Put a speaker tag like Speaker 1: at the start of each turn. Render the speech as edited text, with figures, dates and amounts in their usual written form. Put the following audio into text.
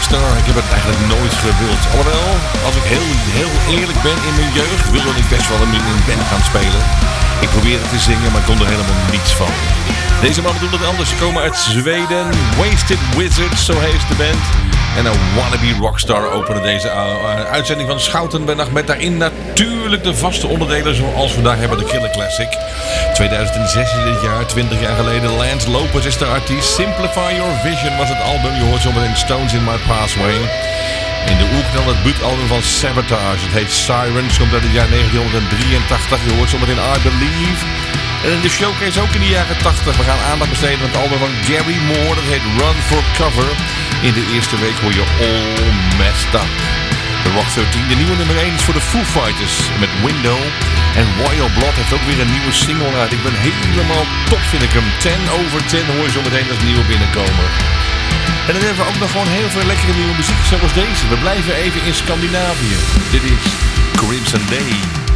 Speaker 1: rockstar. Ik heb het eigenlijk nooit gewild. Alhoewel, als ik heel eerlijk ben in mijn jeugd, wilde ik best wel in een band gaan spelen. Ik probeerde te zingen, maar ik kon er helemaal niets van. Deze mannen doen het anders. Ze komen uit Zweden. Wasted Wizards, zo heet de band. En een wannabe rockstar openen deze uitzending van Schouten bij Nacht. Met daarin natuurlijk de vaste onderdelen zoals we daar hebben. De Killer Classic. 2006 is dit jaar, 20 jaar geleden. Lance Lopez is de artiest. Simplify Your Vision was het album. Je hoort zo meteen Stones in My Pathway. In de oerknal het debuutalbum van Sabotage. Het heet Sirens. Komt uit het jaar 1983. Je hoort zo meteen I Believe. En in de showcase ook in de jaren 80. We gaan aandacht besteden aan het album van Gary Moore. Dat heet Run for Cover. In de eerste week hoor je All Messed Up. The Rock 13, de nieuwe nummer 1 is voor de Foo Fighters met Window. En Royal Blood heeft ook weer een nieuwe single uit. Ik ben helemaal top, vind ik hem. 10 over 10 hoor je zo meteen als nieuwe binnenkomen. En dan hebben we ook nog gewoon heel veel lekkere nieuwe muziek zoals deze. We blijven even in Scandinavië. Dit is Crimson Day.